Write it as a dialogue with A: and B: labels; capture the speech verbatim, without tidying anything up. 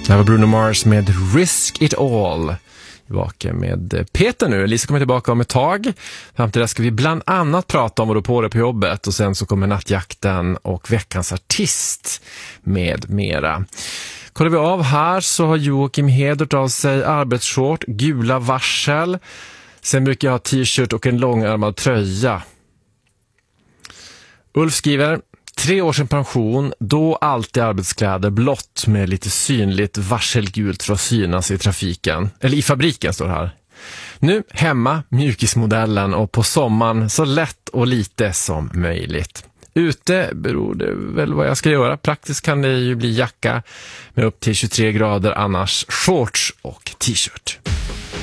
A: Det här var Bruno Mars med Risk It All. Tillbaka med Peter nu. Lisa kommer tillbaka om ett tag. Fram till det ska vi bland annat prata om vad du på det på jobbet. Och sen så kommer nattjakten och veckans artist med mera. Kollar vi av här så har Joakim Hedert av sig arbetsshort, gula varsel. Sen brukar jag ha t-shirt och en långärmad tröja. Ulf skriver: Tre år sedan pension, då alltid arbetskläder blått med lite synligt varselgult för att synas i trafiken. Eller i fabriken står det här. Nu hemma, mjukismodellen och på sommaren så lätt och lite som möjligt. Ute beror det väl vad jag ska göra. Praktiskt kan det ju bli jacka med upp till tjugotre grader, annars shorts och t-shirt.